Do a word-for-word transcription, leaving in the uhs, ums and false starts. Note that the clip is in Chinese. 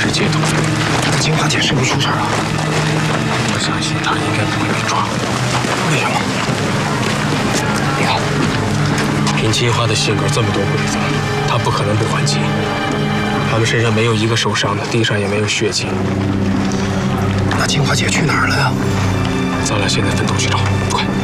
市街头。 那金花姐是不是出事了？ 我相信她应该不会被抓。 为什么？你看， 凭金花的性格，这么多鬼子，她不可能不还击。他们身上没有一个受伤的，地上也没有血迹。 那金花姐去哪儿了呀？ 咱俩现在分头去找，快！